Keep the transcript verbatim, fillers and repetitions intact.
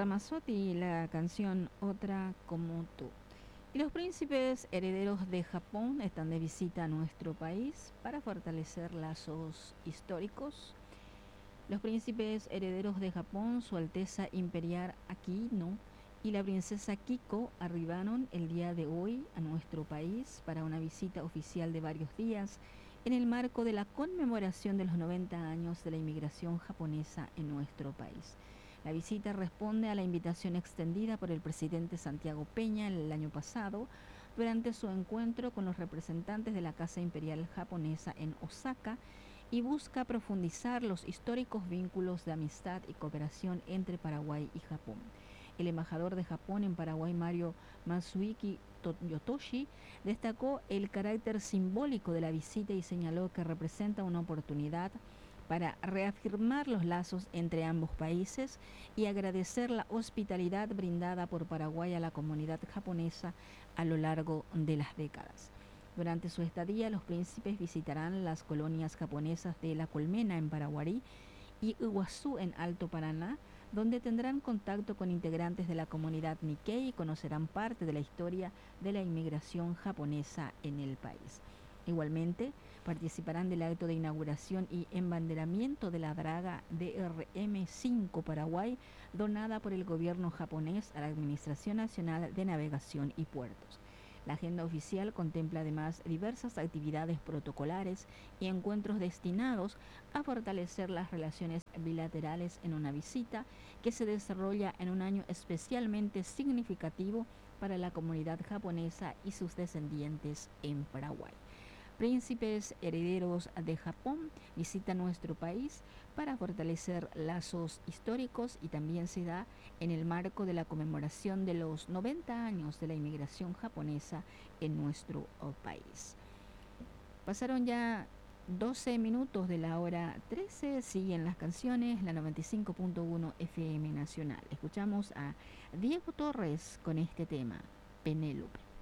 Ramazotti y la canción Otra como tú. Y los príncipes herederos de Japón están de visita a nuestro país para fortalecer lazos históricos. Los príncipes herederos de Japón, Su Alteza Imperial Akihito y la princesa Kiko arribaron el día de hoy a nuestro país para una visita oficial de varios días en el marco de la conmemoración de los noventa años de la inmigración japonesa en nuestro país. La visita responde a la invitación extendida por el presidente Santiago Peña el año pasado durante su encuentro con los representantes de la Casa Imperial Japonesa en Osaka y busca profundizar los históricos vínculos de amistad y cooperación entre Paraguay y Japón. El embajador de Japón en Paraguay, Mario Matsuiki Yotoshi, destacó el carácter simbólico de la visita y señaló que representa una oportunidad para reafirmar los lazos entre ambos países y agradecer la hospitalidad brindada por Paraguay a la comunidad japonesa a lo largo de las décadas. Durante su estadía, los príncipes visitarán las colonias japonesas de La Colmena en Paraguarí y Iguazú en Alto Paraná, donde tendrán contacto con integrantes de la comunidad Nikkei y conocerán parte de la historia de la inmigración japonesa en el país. Igualmente, participarán del acto de inauguración y embanderamiento de la draga D R M cinco Paraguay, donada por el gobierno japonés a la Administración Nacional de Navegación y Puertos. La agenda oficial contempla además diversas actividades protocolares y encuentros destinados a fortalecer las relaciones bilaterales en una visita que se desarrolla en un año especialmente significativo para la comunidad japonesa y sus descendientes en Paraguay. Príncipes herederos de Japón visitan nuestro país para fortalecer lazos históricos y también se da en el marco de la conmemoración de los noventa años de la inmigración japonesa en nuestro país. Pasaron ya doce minutos de la hora trece, siguen las canciones, la noventa y cinco punto uno F M Nacional. Escuchamos a Diego Torres con este tema, Penélope.